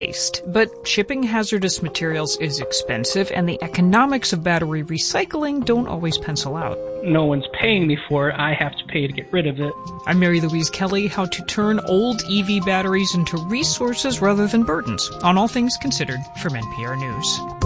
waste. But shipping hazardous materials is expensive, and the economics of battery recycling don't always pencil out. No one's paying me for it. I have to pay to get rid of it. I'm Mary Louise Kelly, how to turn old EV batteries into resources rather than burdens, on All Things Considered from NPR News.